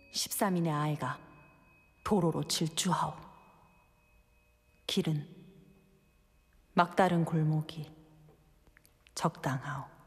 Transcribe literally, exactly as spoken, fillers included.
십삼인의 아이가 도로로 질주하오. 길은 막다른 골목이 적당하오.